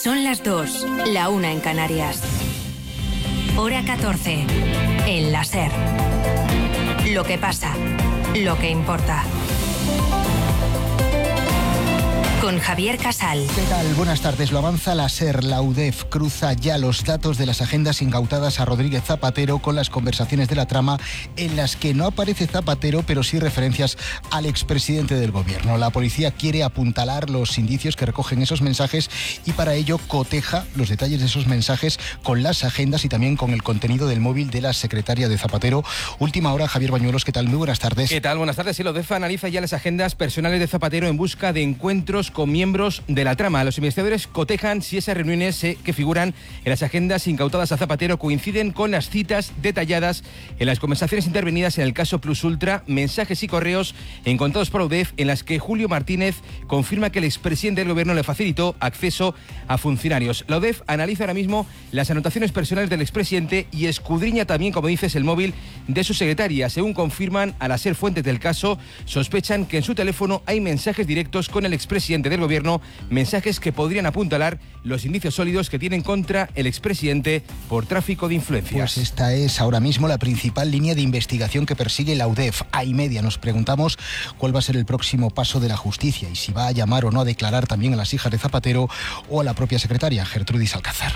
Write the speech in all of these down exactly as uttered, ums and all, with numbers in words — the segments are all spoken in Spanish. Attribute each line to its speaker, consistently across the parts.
Speaker 1: Son las dos, la una en Canarias. Hora catorce, en la SER. Lo que pasa, lo que importa. Con Javier Casal.
Speaker 2: ¿Qué tal? Buenas tardes. Lo avanza la SER. La U D E F cruza ya los datos de las agendas incautadas a Rodríguez Zapatero con las conversaciones de la trama en las que no aparece Zapatero, pero sí referencias al expresidente del gobierno. La policía quiere apuntalar los indicios que recogen esos mensajes y para ello coteja los detalles de esos mensajes con las agendas y también con el contenido del móvil de la secretaria de Zapatero. Última hora, Javier Bañuelos. ¿Qué tal? Muy buenas tardes.
Speaker 3: ¿Qué tal? Buenas tardes. La U D E F analiza ya las agendas personales de Zapatero en busca de encuentros con miembros de la trama. Los investigadores cotejan si esas reuniones eh, que figuran en las agendas incautadas a Zapatero coinciden con las citas detalladas en las conversaciones intervenidas en el caso Plus Ultra, mensajes y correos encontrados por la U D E F en las que Julio Martínez confirma que el expresidente del gobierno le facilitó acceso a funcionarios. La U D E F analiza ahora mismo las anotaciones personales del expresidente y escudriña también, como dices, el móvil de su secretaria. Según confirman al ser fuentes del caso, sospechan que en su teléfono hay mensajes directos con el expresidente del gobierno, mensajes que podrían apuntalar los indicios sólidos que tienen contra el expresidente por tráfico de influencias.
Speaker 2: Pues esta es ahora mismo la principal línea de investigación que persigue la U D E F. A y media nos preguntamos cuál va a ser el próximo paso de la justicia y si va a llamar o no a declarar también a las hijas de Zapatero o a la propia secretaria, Gertrudis Alcázar.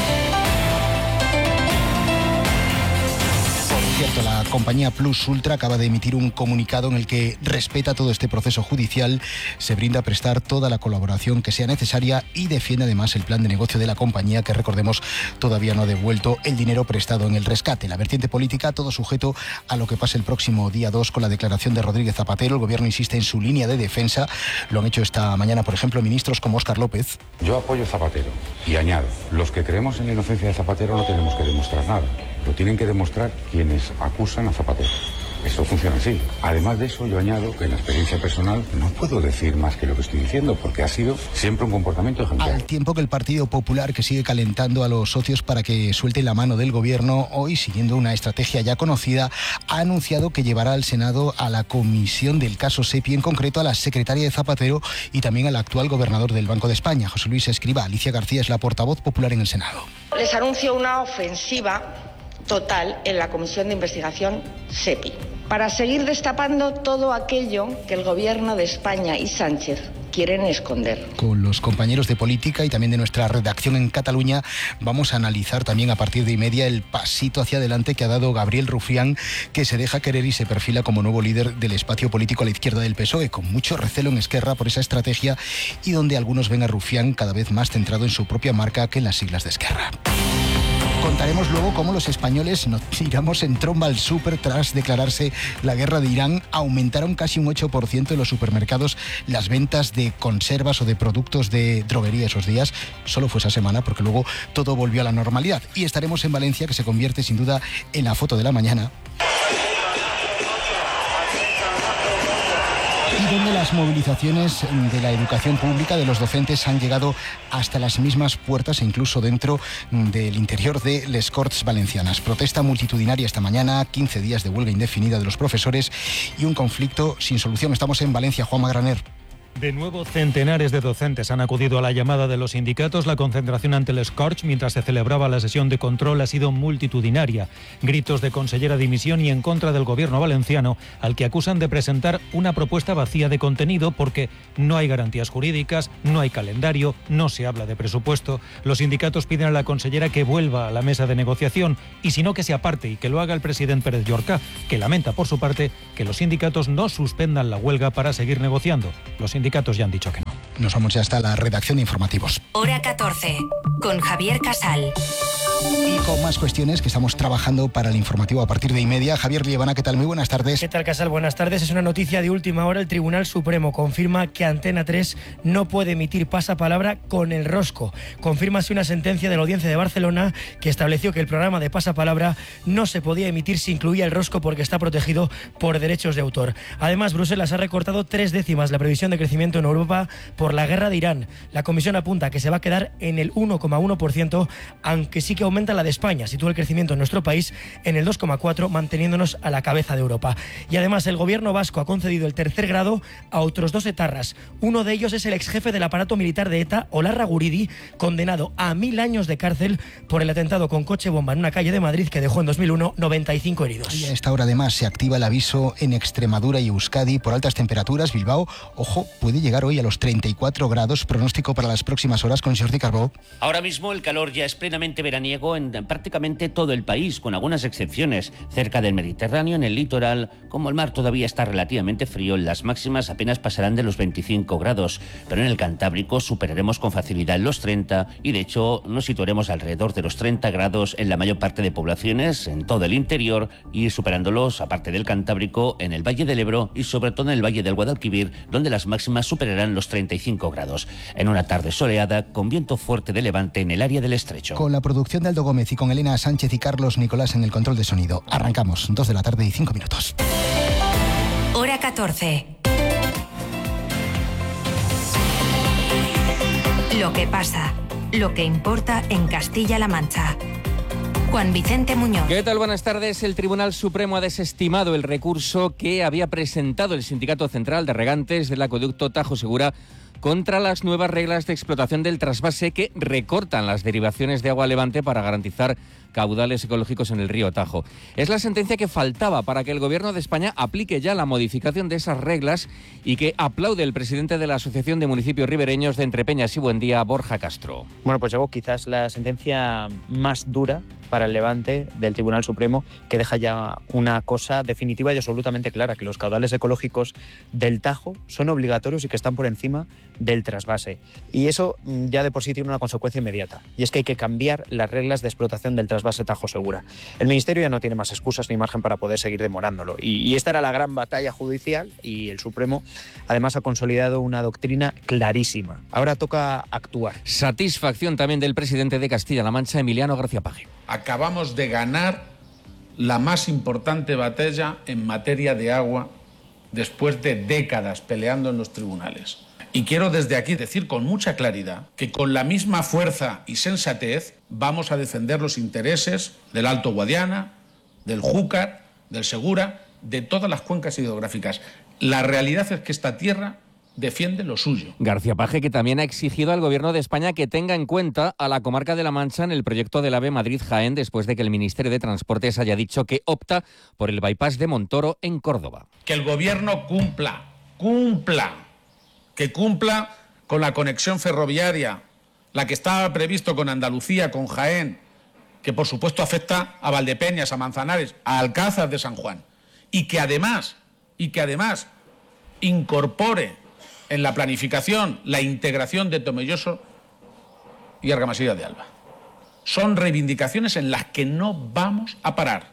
Speaker 2: Cierto, la compañía Plus Ultra acaba de emitir un comunicado en el que respeta todo este proceso judicial, se brinda a prestar toda la colaboración que sea necesaria y defiende además el plan de negocio de la compañía, que recordemos todavía no ha devuelto el dinero prestado en el rescate. La vertiente política, todo sujeto a lo que pase el próximo día dos con la declaración de Rodríguez Zapatero. El gobierno insiste en su línea de defensa. Lo han hecho esta mañana, por ejemplo, ministros como Óscar López.
Speaker 4: Yo apoyo a Zapatero y añado, los que creemos en la inocencia de Zapatero no tenemos que demostrar nada. Lo tienen que demostrar quienes acusan a Zapatero. Eso funciona así. Además de eso, yo añado que en la experiencia personal no puedo decir más que lo que estoy diciendo, porque ha sido siempre un comportamiento ejemplar.
Speaker 2: Al tiempo que el Partido Popular, que sigue calentando a los socios para que suelten la mano del gobierno, hoy, siguiendo una estrategia ya conocida, ha anunciado que llevará al Senado a la comisión del caso SEPI, en concreto a la secretaria de Zapatero y también al actual gobernador del Banco de España, José Luis Escrivá. Alicia García es la portavoz popular en el Senado.
Speaker 5: Les anuncio una ofensiva total en la Comisión de Investigación SEPI, para seguir destapando todo aquello que el Gobierno de España y Sánchez quieren esconder.
Speaker 2: Con los compañeros de política y también de nuestra redacción en Cataluña vamos a analizar también a partir de y media el pasito hacia adelante que ha dado Gabriel Rufián, que se deja querer y se perfila como nuevo líder del espacio político a la izquierda del P S O E, con mucho recelo en Esquerra por esa estrategia y donde algunos ven a Rufián cada vez más centrado en su propia marca que en las siglas de Esquerra. Contaremos luego cómo los españoles nos tiramos en tromba al súper tras declararse la guerra de Irán. Aumentaron casi un ocho por ciento en los supermercados las ventas de conservas o de productos de droguería esos días. Solo fue esa semana porque luego todo volvió a la normalidad. Y estaremos en Valencia, que se convierte sin duda en la foto de la mañana. Y donde las movilizaciones de la educación pública, de los docentes, han llegado hasta las mismas puertas e incluso dentro del interior de les Corts Valencianas. Protesta multitudinaria esta mañana, quince días de huelga indefinida de los profesores y un conflicto sin solución. Estamos en Valencia, Juanma Graner.
Speaker 6: De nuevo, centenares de docentes han acudido a la llamada de los sindicatos. La concentración ante el Scorch, mientras se celebraba la sesión de control, ha sido multitudinaria. Gritos de consellera dimisión y en contra del gobierno valenciano, al que acusan de presentar una propuesta vacía de contenido porque no hay garantías jurídicas, no hay calendario, no se habla de presupuesto. Los sindicatos piden a la consellera que vuelva a la mesa de negociación y, si no, que se aparte y que lo haga el presidente Pérez Llorca, que lamenta, por su parte, que los sindicatos no suspendan la huelga para seguir negociando. Los sindicatos ya han dicho que no.
Speaker 2: Nos vamos ya hasta la redacción de informativos.
Speaker 1: Hora catorce, con Javier Casal.
Speaker 2: Y con más cuestiones que estamos trabajando para el informativo a partir de y media. Javier Liebana, ¿qué tal? Muy buenas tardes.
Speaker 7: ¿Qué tal, Casal? Buenas tardes. Es una noticia de última hora. El Tribunal Supremo confirma que Antena tres no puede emitir pasapalabra con el rosco. Confirma así una sentencia de la Audiencia de Barcelona que estableció que el programa de pasapalabra no se podía emitir si incluía el rosco porque está protegido por derechos de autor. Además, Bruselas ha recortado tres décimas la previsión de crecimiento en Europa por por la guerra de Irán. La Comisión apunta a que se va a quedar en el uno coma uno por ciento, aunque sí que aumenta la de España. Sitúa el crecimiento en nuestro país en el dos coma cuatro por ciento, manteniéndonos a la cabeza de Europa. Y además el gobierno vasco ha concedido el tercer grado a otros dos etarras. Uno de ellos es el exjefe del aparato militar de ETA, Olarra Guridi, condenado a mil años de cárcel por el atentado con coche bomba en una calle de Madrid que dejó en dos mil uno noventa y cinco heridos.
Speaker 2: Y a esta hora además se activa el aviso en Extremadura y Euskadi por altas temperaturas. Bilbao, ojo, puede llegar hoy a los treinta y cuatro grados. Pronóstico para las próximas horas con Jordi Carbó.
Speaker 8: Ahora mismo el calor ya es plenamente veraniego en prácticamente todo el país, con algunas excepciones. Cerca del Mediterráneo, en el litoral, como el mar todavía está relativamente frío, las máximas apenas pasarán de los veinticinco grados, pero en el Cantábrico superaremos con facilidad los treinta y de hecho nos situaremos alrededor de los treinta grados en la mayor parte de poblaciones, en todo el interior, y superándolos, aparte del Cantábrico, en el Valle del Ebro y sobre todo en el Valle del Guadalquivir, donde las máximas superarán los treinta y cinco grados. En una tarde soleada, con viento fuerte de levante en el área del Estrecho.
Speaker 2: Con la producción de Aldo Gómez y con Elena Sánchez y Carlos Nicolás en el control de sonido. Arrancamos, dos de la tarde y cinco minutos.
Speaker 1: Hora catorce. Lo que pasa, lo que importa en Castilla-La Mancha. Juan Vicente Muñoz.
Speaker 3: ¿Qué tal? Buenas tardes. El Tribunal Supremo ha desestimado el recurso que había presentado el Sindicato Central de Regantes del Acueducto Tajo Segura contra las nuevas reglas de explotación del trasvase que recortan las derivaciones de agua levante para garantizar caudales ecológicos en el río Tajo. Es la sentencia que faltaba para que el Gobierno de España aplique ya la modificación de esas reglas y que aplaude el presidente de la Asociación de Municipios Ribereños de Entrepeñas y Buendía, Borja Castro.
Speaker 9: Bueno, pues llegó quizás la sentencia más dura para el Levante del Tribunal Supremo, que deja ya una cosa definitiva y absolutamente clara, que los caudales ecológicos del Tajo son obligatorios y que están por encima del trasvase. Y eso ya de por sí tiene una consecuencia inmediata, y es que hay que cambiar las reglas de explotación del trasvase Tajo Segura. El Ministerio ya no tiene más excusas ni margen para poder seguir demorándolo. Y, y esta era la gran batalla judicial, y el Supremo además ha consolidado una doctrina clarísima. Ahora toca actuar.
Speaker 3: Satisfacción también del presidente de Castilla-La Mancha, Emiliano García Paje.
Speaker 10: Acabamos de ganar la más importante batalla en materia de agua después de décadas peleando en los tribunales. Y quiero desde aquí decir con mucha claridad que con la misma fuerza y sensatez vamos a defender los intereses del Alto Guadiana, del Júcar, del Segura, de todas las cuencas hidrográficas. La realidad es que esta tierra defiende lo suyo.
Speaker 3: García Paje, que también ha exigido al Gobierno de España que tenga en cuenta a la comarca de La Mancha en el proyecto del AVE Madrid-Jaén, después de que el Ministerio de Transportes haya dicho que opta por el bypass de Montoro en Córdoba.
Speaker 10: Que el Gobierno cumpla, cumpla, que cumpla con la conexión ferroviaria, la que estaba previsto con Andalucía, con Jaén, que por supuesto afecta a Valdepeñas, a Manzanares, a Alcázar de San Juan, y que además, y que además incorpore en la planificación la integración de Tomelloso y Argamasilla de Alba. Son reivindicaciones en las que no vamos a parar,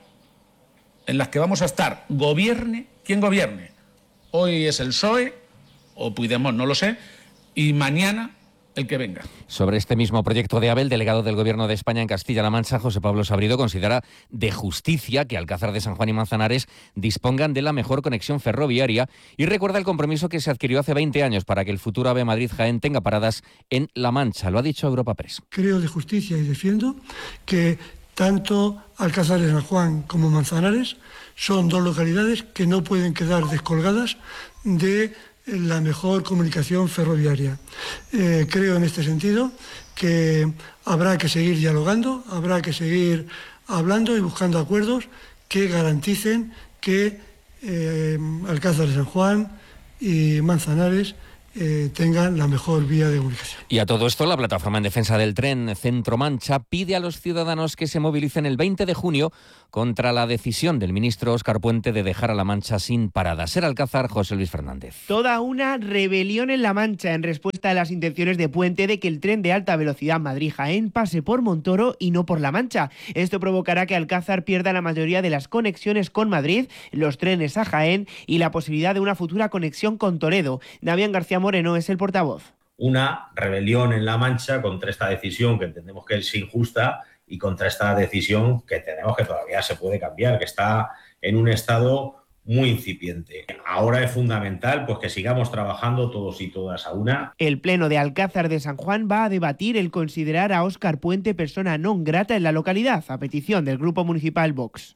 Speaker 10: en las que vamos a estar, gobierne quien gobierne. Hoy es el P S O E, o Puigdemont, no lo sé, y mañana el que venga.
Speaker 3: Sobre este mismo proyecto de AVE, el delegado del Gobierno de España en Castilla-La Mancha, José Pablo Sabrido, considera de justicia que Alcázar de San Juan y Manzanares dispongan de la mejor conexión ferroviaria y recuerda el compromiso que se adquirió hace veinte años para que el futuro AVE Madrid-Jaén tenga paradas en La Mancha. Lo ha dicho Europa Press.
Speaker 11: Creo de justicia y defiendo que tanto Alcázar de San Juan como Manzanares son dos localidades que no pueden quedar descolgadas de la mejor comunicación ferroviaria. Eh, creo en este sentido que habrá que seguir dialogando, habrá que seguir hablando y buscando acuerdos que garanticen que eh, Alcázar de San Juan y Manzanares Eh, tengan la mejor vía de comunicación.
Speaker 3: Y a todo esto, la plataforma en defensa del tren Centro Mancha pide a los ciudadanos que se movilicen el veinte de junio contra la decisión del ministro Óscar Puente de dejar a La Mancha sin parada. Ser Alcázar, José Luis Fernández.
Speaker 12: Toda una rebelión en La Mancha en respuesta a las intenciones de Puente de que el tren de alta velocidad Madrid-Jaén pase por Montoro y no por La Mancha. Esto provocará que Alcázar pierda la mayoría de las conexiones con Madrid, los trenes a Jaén y la posibilidad de una futura conexión con Toledo. Damián García Moreno es el portavoz.
Speaker 13: Una rebelión en La Mancha contra esta decisión que entendemos que es injusta y contra esta decisión que tenemos que todavía se puede cambiar, que está en un estado muy incipiente. Ahora es fundamental pues que sigamos trabajando todos y todas a una.
Speaker 12: El Pleno de Alcázar de San Juan va a debatir el considerar a Óscar Puente persona non grata en la localidad, a petición del Grupo Municipal Vox.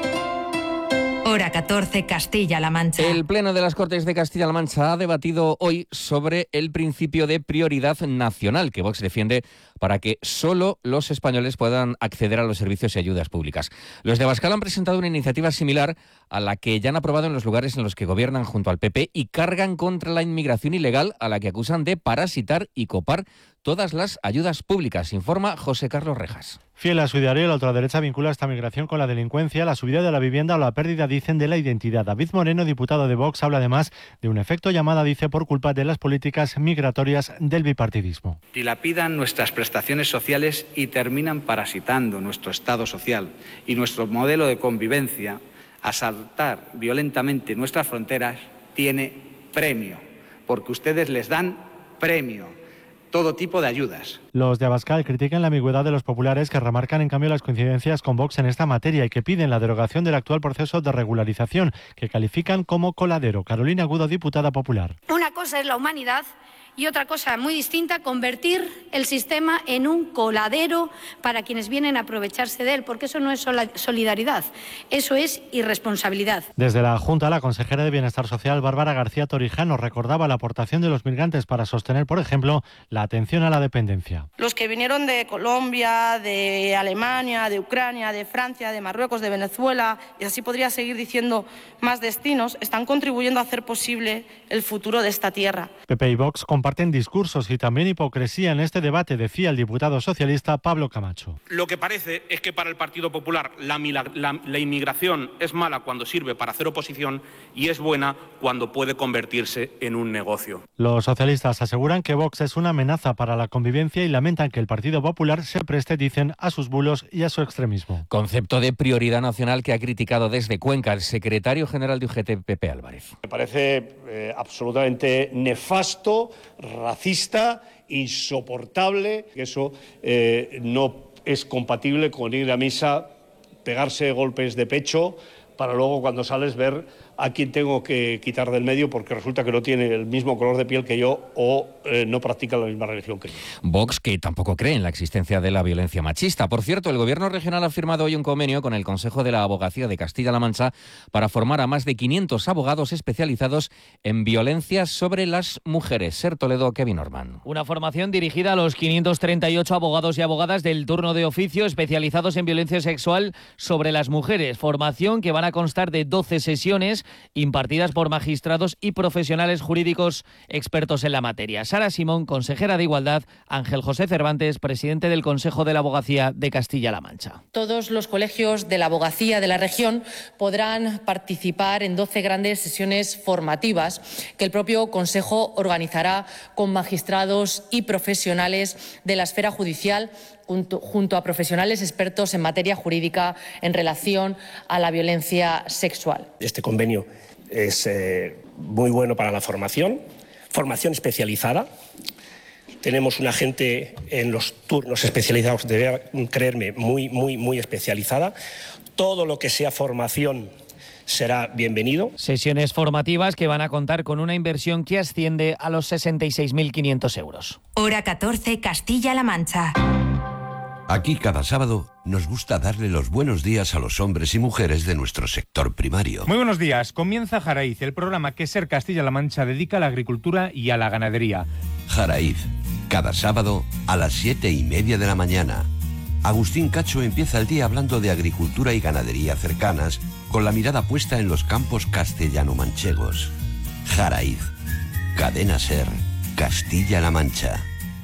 Speaker 1: Hora catorce, Castilla-La Mancha.
Speaker 14: El Pleno de las Cortes de Castilla-La Mancha ha debatido hoy sobre el principio de prioridad nacional que Vox defiende para que solo los españoles puedan acceder a los servicios y ayudas públicas. Los de Abascal han presentado una iniciativa similar a la que ya han aprobado en los lugares en los que gobiernan junto al P P y cargan contra la inmigración ilegal, a la que acusan de parasitar y copar todas las ayudas públicas, informa José Carlos Rejas.
Speaker 15: Fiel a su ideario, la ultraderecha vincula esta migración con la delincuencia, la subida de la vivienda o la pérdida, dicen, de la identidad. David Moreno, diputado de Vox, habla además de un efecto llamada, dice, por culpa de las políticas migratorias del bipartidismo.
Speaker 16: Dilapidan nuestras prestaciones sociales y terminan parasitando nuestro Estado social y nuestro modelo de convivencia. Asaltar violentamente nuestras fronteras tiene premio, porque ustedes les dan premio. Todo tipo de ayudas.
Speaker 15: Los de Abascal critican la ambigüedad de los populares, que remarcan en cambio las coincidencias con Vox en esta materia y que piden la derogación del actual proceso de regularización, que califican como coladero. Carolina Agudo, diputada popular.
Speaker 17: Una cosa es la humanidad y otra cosa muy distinta, convertir el sistema en un coladero para quienes vienen a aprovecharse de él, porque eso no es solidaridad, eso es irresponsabilidad.
Speaker 15: Desde la Junta, la consejera de Bienestar Social, Bárbara García Torijano, recordaba la aportación de los migrantes para sostener, por ejemplo, la atención a la dependencia.
Speaker 18: Los que vinieron de Colombia, de Alemania, de Ucrania, de Francia, de Marruecos, de Venezuela, y así podría seguir diciendo más destinos, están contribuyendo a hacer posible el futuro de esta tierra.
Speaker 15: P P y Vox comparten discursos y también hipocresía en este debate, decía el diputado socialista Pablo Camacho.
Speaker 19: Lo que parece es que para el Partido Popular la, la, la inmigración es mala cuando sirve para hacer oposición y es buena cuando puede convertirse en un negocio.
Speaker 15: Los socialistas aseguran que Vox es una amenaza para la convivencia y lamentan que el Partido Popular se preste, dicen, a sus bulos y a su extremismo.
Speaker 14: Concepto de prioridad nacional que ha criticado desde Cuenca el secretario general de U G T, Pepe Álvarez.
Speaker 20: Me parece eh, absolutamente nefasto, racista, insoportable. Eso eh, no es compatible con ir a misa, pegarse golpes de pecho para luego, cuando sales, ver a quién tengo que quitar del medio porque resulta que no tiene el mismo color de piel que yo o eh, no practica la misma religión que yo.
Speaker 14: Vox, que tampoco cree en la existencia de la violencia machista. Por cierto, el Gobierno regional ha firmado hoy un convenio con el Consejo de la Abogacía de Castilla-La Mancha para formar a más de quinientos abogados especializados en violencia sobre las mujeres. Ser Toledo, Kevin Orman.
Speaker 21: Una formación dirigida a los quinientos treinta y ocho abogados y abogadas del turno de oficio especializados en violencia sexual sobre las mujeres. Formación que van a constar de doce sesiones impartidas por magistrados y profesionales jurídicos expertos en la materia. Sara Simón, consejera de Igualdad, Ángel José Cervantes, presidente del Consejo de la Abogacía de Castilla-La Mancha.
Speaker 22: Todos los colegios de la abogacía de la región podrán participar en doce grandes sesiones formativas que el propio Consejo organizará con magistrados y profesionales de la esfera judicial, Junto, junto a profesionales expertos en materia jurídica en relación a la violencia sexual.
Speaker 23: Este convenio es eh, muy bueno para la formación, formación especializada. Tenemos una gente en los turnos especializados, debe creerme, muy, muy, muy especializada. Todo lo que sea formación será bienvenido.
Speaker 21: Sesiones formativas que van a contar con una inversión que asciende a los sesenta y seis mil quinientos euros.
Speaker 1: Hora catorce, Castilla-La Mancha.
Speaker 24: Aquí cada sábado nos gusta darle los buenos días a los hombres y mujeres de nuestro sector primario.
Speaker 25: Muy buenos días. Comienza Jaraíz, el programa que Ser Castilla-La Mancha dedica a la agricultura y a la ganadería.
Speaker 24: Jaraíz, cada sábado a las siete y media de la mañana. Agustín Cacho empieza el día hablando de agricultura y ganadería cercanas, con la mirada puesta en los campos castellano-manchegos. Jaraíz, Cadena Ser, Castilla-La Mancha.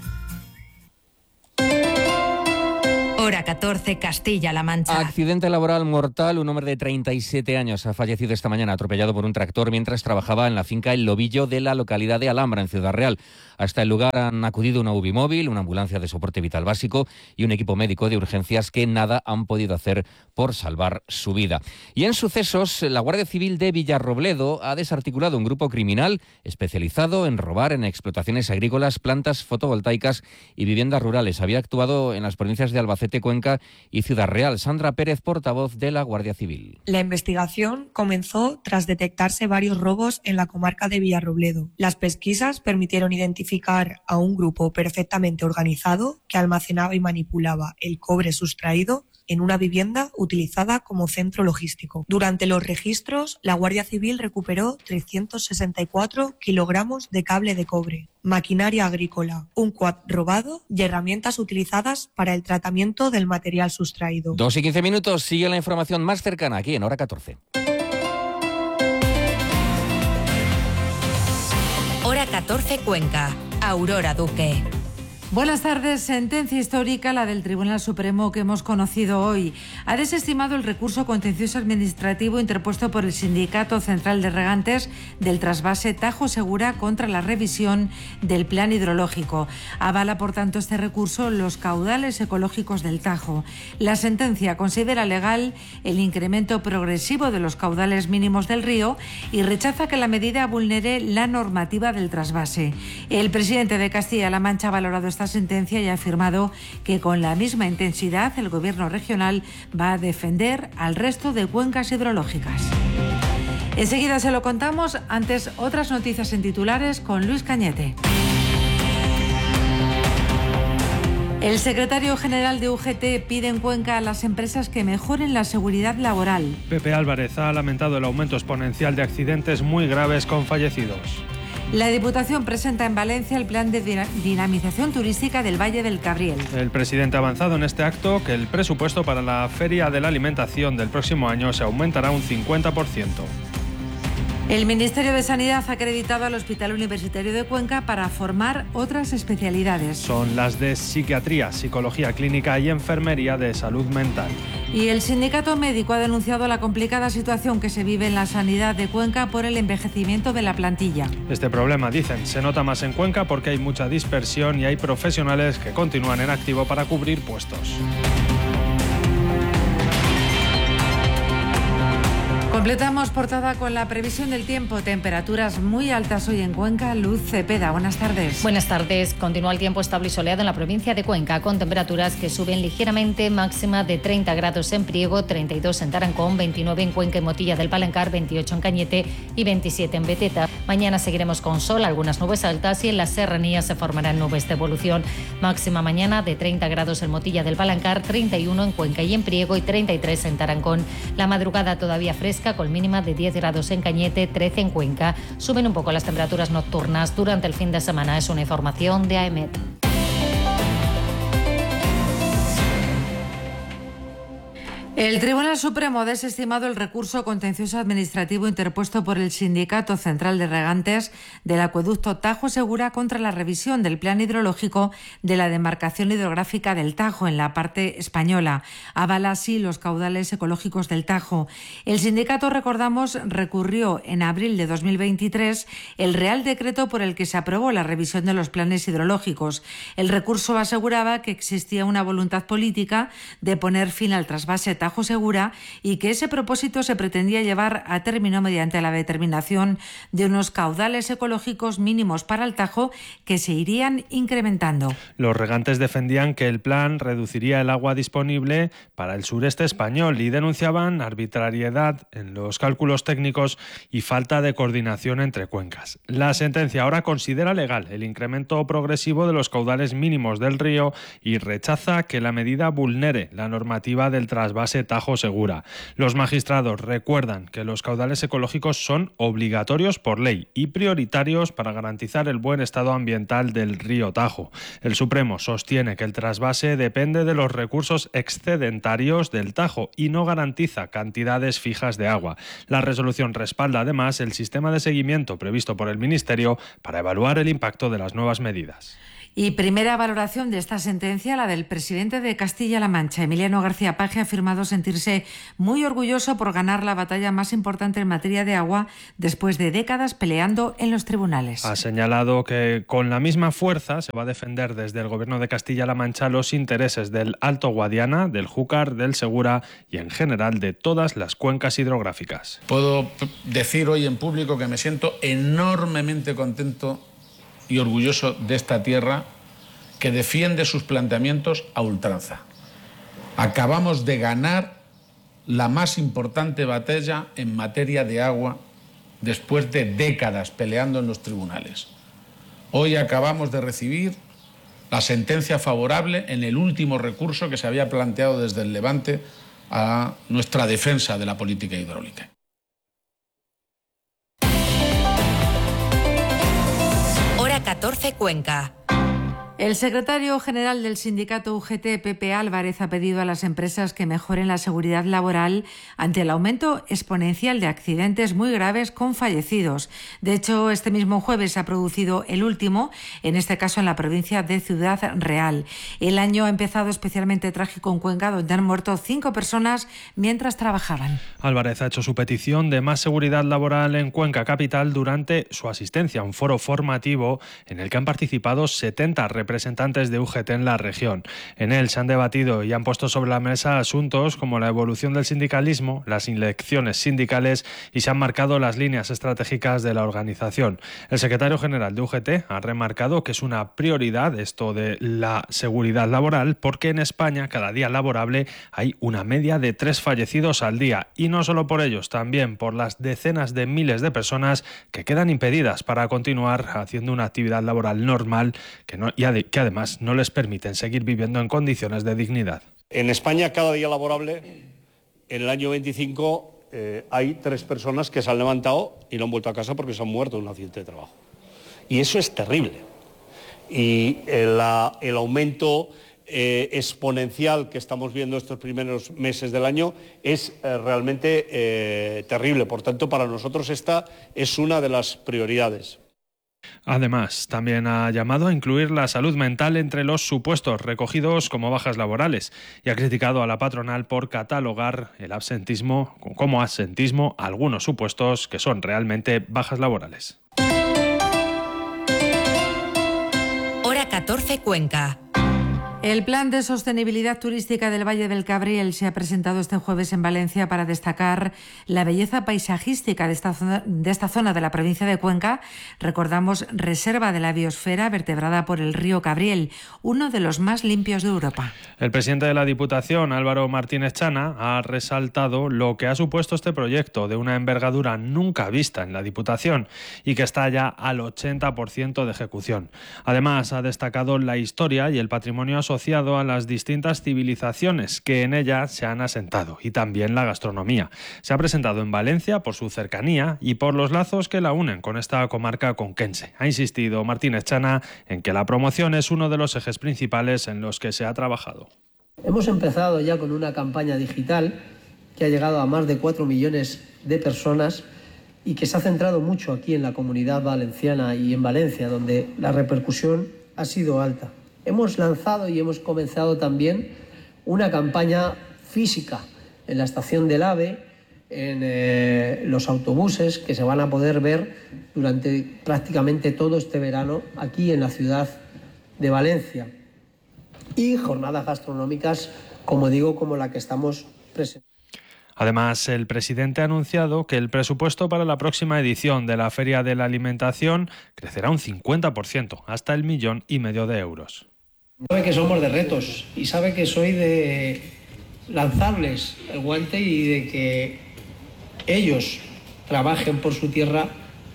Speaker 1: Hora catorce, Castilla-La Mancha.
Speaker 14: Accidente laboral mortal. Un hombre de treinta y siete años ha fallecido esta mañana atropellado por un tractor mientras trabajaba en la finca El Lobillo de la localidad de Alhambra, en Ciudad Real. Hasta el lugar han acudido una U B I móvil, una ambulancia de soporte vital básico y un equipo médico de urgencias que nada han podido hacer por salvar su vida. Y en sucesos, la Guardia Civil de Villarrobledo ha desarticulado un grupo criminal especializado en robar en explotaciones agrícolas, plantas fotovoltaicas y viviendas rurales. Había actuado en las provincias de Albacete Albacete, Cuenca y Ciudad Real. Sandra Pérez, portavoz de la Guardia Civil.
Speaker 4: La investigación comenzó tras detectarse varios robos en la comarca de Villarrobledo. Las pesquisas permitieron identificar a un grupo perfectamente organizado que almacenaba y manipulaba el cobre sustraído en una vivienda utilizada como centro logístico. Durante los registros, la Guardia Civil recuperó trescientos sesenta y cuatro kilogramos de cable de cobre, maquinaria agrícola, un quad robado y herramientas utilizadas para el tratamiento del material sustraído.
Speaker 14: Dos y quince minutos, sigue la información más cercana aquí en Hora catorce.
Speaker 1: Hora catorce Cuenca. Aurora Duque.
Speaker 5: Buenas tardes. Sentencia histórica, la del Tribunal Supremo que hemos conocido hoy. Ha desestimado el recurso contencioso administrativo interpuesto por el Sindicato Central de Regantes del trasvase Tajo Segura contra la revisión del plan hidrológico. Avala, por tanto, este recurso los caudales ecológicos del Tajo. La sentencia considera legal el incremento progresivo de los caudales mínimos del río y rechaza que la medida vulnere la normativa del trasvase. El presidente de Castilla-La Mancha ha valorado esta sentencia y ha afirmado que con la misma intensidad el Gobierno regional va a defender al resto de cuencas hidrológicas. Enseguida se lo contamos, antes otras noticias en titulares con Luis Cañete. El secretario general de U G T pide en Cuenca a las empresas que mejoren la seguridad laboral.
Speaker 6: Pepe Álvarez ha lamentado el aumento exponencial de accidentes muy graves con fallecidos.
Speaker 5: La Diputación presenta en Valencia el plan de dinamización turística del Valle del Cabriel.
Speaker 6: El presidente ha avanzado en este acto que el presupuesto para la Feria de la Alimentación del próximo año se aumentará un cincuenta por ciento.
Speaker 5: El Ministerio de Sanidad ha acreditado al Hospital Universitario de Cuenca para formar otras especialidades.
Speaker 6: Son las de psiquiatría, psicología clínica y enfermería de salud mental.
Speaker 5: Y el sindicato médico ha denunciado la complicada situación que se vive en la sanidad de Cuenca por el envejecimiento de la plantilla.
Speaker 6: Este problema, dicen, se nota más en Cuenca porque hay mucha dispersión y hay profesionales que continúan en activo para cubrir puestos.
Speaker 5: Completamos portada con la previsión del tiempo. Temperaturas muy altas hoy en Cuenca. Luz Cepeda, buenas tardes.
Speaker 7: Buenas tardes. Continúa el tiempo estable y soleado en la provincia de Cuenca, con temperaturas que suben ligeramente, máxima de treinta grados en Priego, treinta y dos en Tarancón, veintinueve en Cuenca y Motilla del Palancar, veintiocho en Cañete y veintisiete en Beteta. Mañana seguiremos con sol, algunas nubes altas y en las serranías se formarán nubes de evolución. Máxima mañana de treinta grados en Motilla del Palancar, treinta y uno en Cuenca y en Priego y treinta y tres en Tarancón. La madrugada todavía fresca, con mínima de diez grados en Cañete, trece en Cuenca. Suben un poco las temperaturas nocturnas durante el fin de semana. Es una información de AEMET.
Speaker 5: El Tribunal Supremo ha desestimado el recurso contencioso administrativo interpuesto por el Sindicato Central de Regantes del Acueducto Tajo Segura contra la revisión del plan hidrológico de la demarcación hidrográfica del Tajo en la parte española. Avala así los caudales ecológicos del Tajo. El sindicato, recordamos, recurrió en abril de dos mil veintitrés el Real Decreto por el que se aprobó la revisión de los planes hidrológicos. El recurso aseguraba que existía una voluntad política de poner fin al trasvase Tajo Tajo Segura y que ese propósito se pretendía llevar a término mediante la determinación de unos caudales ecológicos mínimos para el Tajo que se irían incrementando.
Speaker 6: Los regantes defendían que el plan reduciría el agua disponible para el sureste español y denunciaban arbitrariedad en los cálculos técnicos y falta de coordinación entre cuencas. La sentencia ahora considera legal el incremento progresivo de los caudales mínimos del río y rechaza que la medida vulnere la normativa del trasvase Tajo Segura. Los magistrados recuerdan que los caudales ecológicos son obligatorios por ley y prioritarios para garantizar el buen estado ambiental del río Tajo. El Supremo sostiene que el trasvase depende de los recursos excedentarios del Tajo y no garantiza cantidades fijas de agua. La resolución respalda además el sistema de seguimiento previsto por el Ministerio para evaluar el impacto de las nuevas medidas.
Speaker 5: Y primera valoración de esta sentencia, la del presidente de Castilla-La Mancha. Emiliano García Paje ha afirmado sentirse muy orgulloso por ganar la batalla más importante en materia de agua después de décadas peleando en los tribunales.
Speaker 6: Ha señalado que con la misma fuerza se va a defender desde el Gobierno de Castilla-La Mancha los intereses del Alto Guadiana, del Júcar, del Segura y en general de todas las cuencas hidrográficas.
Speaker 10: Puedo decir hoy en público que me siento enormemente contento y orgulloso de esta tierra que defiende sus planteamientos a ultranza. Acabamos de ganar la más importante batalla en materia de agua después de décadas peleando en los tribunales. Hoy acabamos de recibir la sentencia favorable en el último recurso que se había planteado desde el Levante a nuestra defensa de la política hidráulica.
Speaker 1: Hora catorce, Cuenca.
Speaker 5: El secretario general del sindicato U G T, Pepe Álvarez, ha pedido a las empresas que mejoren la seguridad laboral ante el aumento exponencial de accidentes muy graves con fallecidos. De hecho, este mismo jueves se ha producido el último, en este caso en la provincia de Ciudad Real. El año ha empezado especialmente trágico en Cuenca, donde han muerto cinco personas mientras trabajaban.
Speaker 6: Álvarez ha hecho su petición de más seguridad laboral en Cuenca capital durante su asistencia a un foro formativo en el que han participado setenta representantes representantes de U G T en la región. En él se han debatido y han puesto sobre la mesa asuntos como la evolución del sindicalismo, las elecciones sindicales y se han marcado las líneas estratégicas de la organización. El secretario general de U G T ha remarcado que es una prioridad esto de la seguridad laboral porque en España cada día laborable hay una media de tres fallecidos al día y no solo por ellos, también por las decenas de miles de personas que quedan impedidas para continuar haciendo una actividad laboral normal que no, y que además no les permiten seguir viviendo en condiciones de dignidad.
Speaker 20: En España, cada día laborable, en el año veinticinco, eh, hay tres personas que se han levantado y no han vuelto a casa porque se han muerto en un accidente de trabajo. Y eso es terrible. Y el, la, el aumento eh, exponencial que estamos viendo estos primeros meses del año es eh, realmente eh, terrible. Por tanto, para nosotros esta es una de las prioridades.
Speaker 6: Además, también ha llamado a incluir la salud mental entre los supuestos recogidos como bajas laborales y ha criticado a la patronal por catalogar el absentismo como absentismo a algunos supuestos que son realmente bajas laborales.
Speaker 1: Hora catorce, Cuenca.
Speaker 5: El Plan de Sostenibilidad Turística del Valle del Cabriel se ha presentado este jueves en Valencia para destacar la belleza paisajística de esta zona de, esta zona de la provincia de Cuenca. Recordamos, reserva de la biosfera vertebrada por el río Cabriel, uno de los más limpios de Europa.
Speaker 6: El presidente de la Diputación, Álvaro Martínez Chana, ha resaltado lo que ha supuesto este proyecto de una envergadura nunca vista en la Diputación y que está ya al ochenta por ciento de ejecución. Además, ha destacado la historia y el patrimonio asociado asociado a las distintas civilizaciones que en ella se han asentado y también la gastronomía. Se ha presentado en Valencia por su cercanía y por los lazos que la unen con esta comarca conquense. Ha insistido Martínez Chana en que la promoción es uno de los ejes principales en los que se ha trabajado.
Speaker 2: Hemos empezado ya con una campaña digital que ha llegado a más de cuatro millones de personas y que se ha centrado mucho aquí en la Comunidad Valenciana y en Valencia, donde la repercusión ha sido alta. Hemos lanzado y hemos comenzado también una campaña física en la estación del AVE, en eh, los autobuses que se van a poder ver durante prácticamente todo este verano aquí en la ciudad de Valencia. Y jornadas gastronómicas, como digo, como la que estamos presentando.
Speaker 6: Además, el presidente ha anunciado que el presupuesto para la próxima edición de la Feria de la Alimentación crecerá un cincuenta por ciento, hasta el millón y medio de euros.
Speaker 2: Sabe que somos de retos y sabe que soy de lanzarles el guante y de que ellos trabajen por su tierra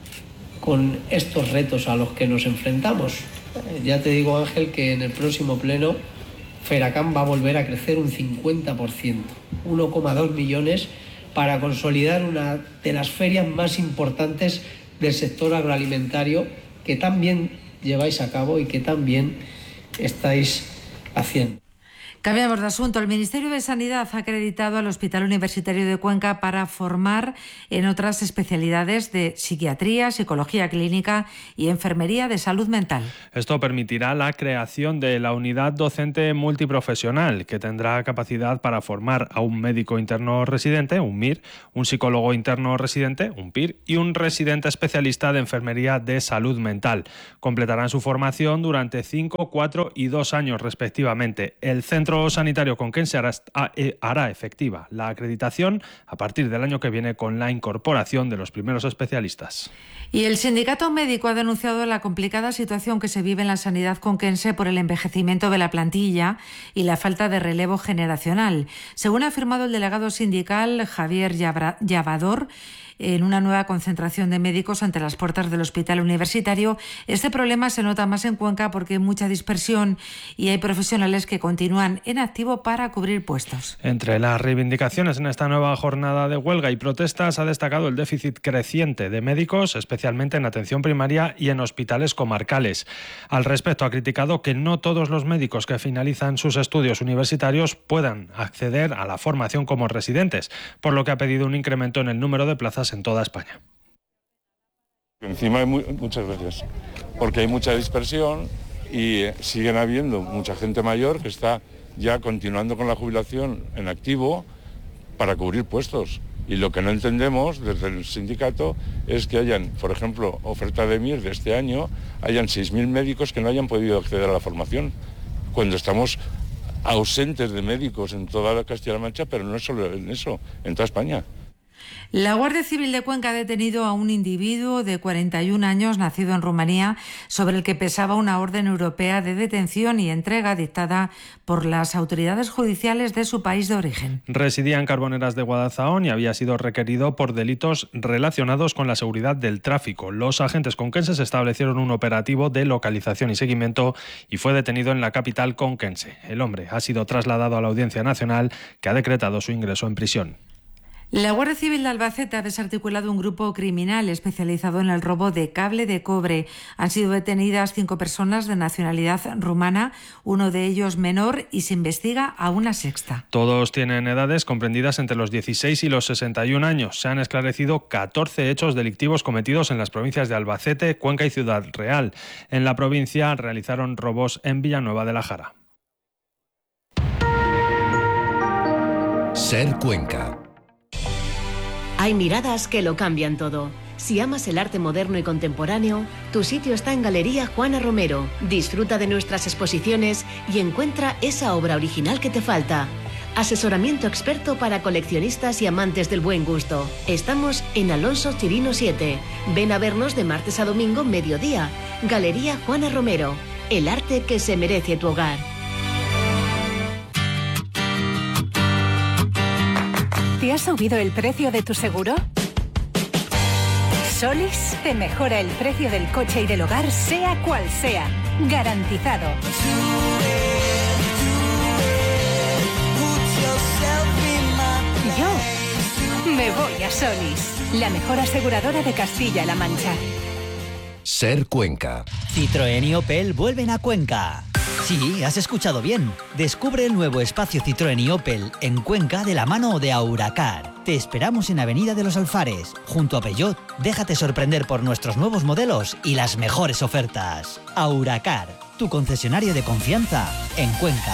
Speaker 2: con estos retos a los que nos enfrentamos. Ya te digo, Ángel, que en el próximo pleno Feracam va a volver a crecer un cincuenta por ciento, uno coma dos millones, para consolidar una de las ferias más importantes del sector agroalimentario que tan bien lleváis a cabo y que tan bien estáis haciendo.
Speaker 5: Cambiamos de asunto. El Ministerio de Sanidad ha acreditado al Hospital Universitario de Cuenca para formar en otras especialidades de psiquiatría, psicología clínica y enfermería de salud mental.
Speaker 6: Esto permitirá la creación de la unidad docente multiprofesional, que tendrá capacidad para formar a un médico interno residente, un M I R, un psicólogo interno residente, un P I R, y un residente especialista de enfermería de salud mental. Completarán su formación durante cinco, cuatro y dos años respectivamente. El centro centro sanitario conquense hará, hará efectiva la acreditación a partir del año que viene con la incorporación de los primeros especialistas.
Speaker 5: Y el sindicato médico ha denunciado la complicada situación que se vive en la sanidad conquense por el envejecimiento de la plantilla y la falta de relevo generacional. Según ha afirmado el delegado sindical Javier Llavador, en una nueva concentración de médicos ante las puertas del hospital universitario, este problema se nota más en Cuenca porque hay mucha dispersión y hay profesionales que continúan en activo para cubrir puestos.
Speaker 6: Entre las reivindicaciones en esta nueva jornada de huelga y protestas ha destacado el déficit creciente de médicos, especialmente en atención primaria y en hospitales comarcales. Al respecto, ha criticado que no todos los médicos que finalizan sus estudios universitarios puedan acceder a la formación como residentes, por lo que ha pedido un incremento en el número de plazas en toda España.
Speaker 3: Encima hay muy, muchas gracias, porque hay mucha dispersión y eh, siguen habiendo mucha gente mayor que está ya continuando con la jubilación en activo para cubrir puestos. Y lo que no entendemos desde el sindicato es que hayan, por ejemplo, oferta de M I R de este año, hayan seis mil médicos que no hayan podido acceder a la formación, cuando estamos ausentes de médicos en toda la Castilla-La Mancha, pero no es solo en eso, en toda España.
Speaker 5: La Guardia Civil de Cuenca ha detenido a un individuo de cuarenta y un años, nacido en Rumanía, sobre el que pesaba una orden europea de detención y entrega dictada por las autoridades judiciales de su país de origen.
Speaker 6: Residía en Carboneras de Guadalzahón y había sido requerido por delitos relacionados con la seguridad del tráfico. Los agentes conquenses establecieron un operativo de localización y seguimiento y fue detenido en la capital conquense. El hombre ha sido trasladado a la Audiencia Nacional, que ha decretado su ingreso en prisión.
Speaker 5: La Guardia Civil de Albacete ha desarticulado un grupo criminal especializado en el robo de cable de cobre. Han sido detenidas cinco personas de nacionalidad rumana, uno de ellos menor, y se investiga a una sexta.
Speaker 6: Todos tienen edades comprendidas entre los dieciséis y los sesenta y un años. Se han esclarecido catorce hechos delictivos cometidos en las provincias de Albacete, Cuenca y Ciudad Real. En la provincia realizaron robos en Villanueva de la Jara.
Speaker 8: Ser Cuenca. Hay miradas que lo cambian todo. Si amas el arte moderno y contemporáneo, tu sitio está en Galería Juana Romero. Disfruta de nuestras exposiciones y encuentra esa obra original que te falta. Asesoramiento experto para coleccionistas y amantes del buen gusto. Estamos en Alonso Chirino siete. Ven a vernos de martes a domingo, mediodía. Galería Juana Romero. El arte que se merece tu hogar.
Speaker 9: ¿Te ha subido el precio de tu seguro? Solís te mejora el precio del coche y del hogar, sea cual sea. Garantizado. Yo me voy a Solís, la mejor aseguradora de Castilla-La Mancha.
Speaker 8: Ser Cuenca.
Speaker 11: Citroën y Opel vuelven a Cuenca. Sí, has escuchado bien. Descubre el nuevo espacio Citroën y Opel en Cuenca de la mano de Auracar. Te esperamos en Avenida de los Alfares, junto a Peugeot. Déjate sorprender por nuestros nuevos modelos y las mejores ofertas. Auracar, tu concesionario de confianza en Cuenca.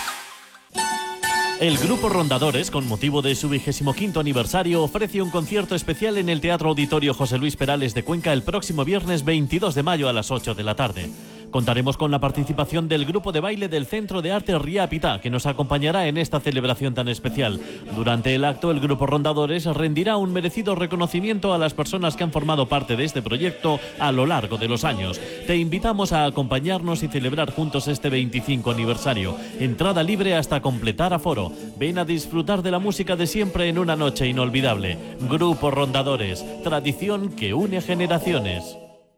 Speaker 13: El Grupo Rondadores, con motivo de su vigésimo quinto aniversario, ofrece un concierto especial en el Teatro Auditorio José Luis Perales de Cuenca el próximo viernes veintidós de mayo a las ocho de la tarde. Contaremos con la participación del grupo de baile del Centro de Arte Riapita, que nos acompañará en esta celebración tan especial. Durante el acto, el Grupo Rondadores rendirá un merecido reconocimiento a las personas que han formado parte de este proyecto a lo largo de los años. Te invitamos a acompañarnos y celebrar juntos este veinticinco aniversario. Entrada libre hasta completar aforo. Ven a disfrutar de la música de siempre en una noche inolvidable. Grupo Rondadores, tradición que une generaciones.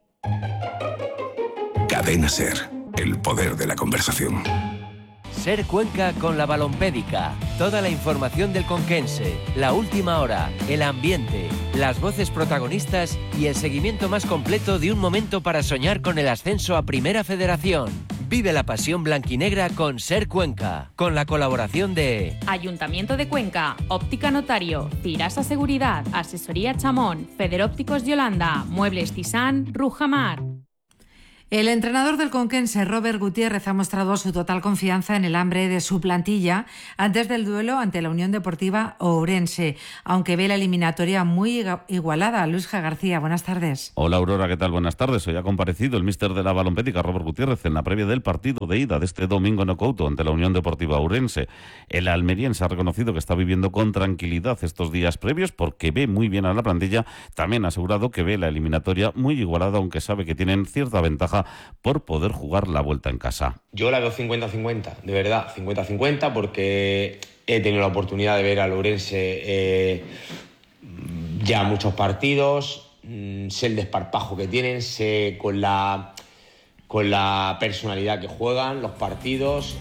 Speaker 26: Cadena Ser, el poder de la conversación.
Speaker 27: Ser Cuenca con la Balompédica. Toda la información del conquense, la última hora, el ambiente, las voces protagonistas y el seguimiento más completo de un momento para soñar con el ascenso a Primera Federación. Vive la pasión blanquinegra con Ser Cuenca, con la colaboración de
Speaker 28: Ayuntamiento de Cuenca, Óptica Notario, Cirasa Seguridad, Asesoría Chamón, Federópticos Yolanda, Muebles Tisán, Rujamar.
Speaker 5: El entrenador del conquense, Robert Gutiérrez, ha mostrado su total confianza en el hambre de su plantilla antes del duelo ante la Unión Deportiva Ourense, aunque ve la eliminatoria muy igualada. Luis G. García, buenas tardes.
Speaker 12: Hola Aurora, ¿qué tal? Buenas tardes. Hoy ha comparecido el míster de la Balompédica, Robert Gutiérrez, en la previa del partido de ida de este domingo en Ocouto ante la Unión Deportiva Ourense. El almeriense ha reconocido que está viviendo con tranquilidad estos días previos porque ve muy bien a la plantilla. También ha asegurado que ve la eliminatoria muy igualada, aunque sabe que tienen cierta ventaja por poder jugar la vuelta en casa.
Speaker 15: Yo la veo cincuenta cincuenta, de verdad, cincuenta cincuenta, porque he tenido la oportunidad de ver al Ourense eh, ya muchos partidos, sé el desparpajo que tienen, sé con la, con la personalidad que juegan los partidos.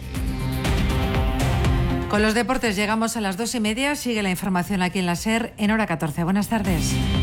Speaker 5: Con los deportes llegamos a las dos y media. Sigue la información aquí en la SER en hora catorce. Buenas tardes.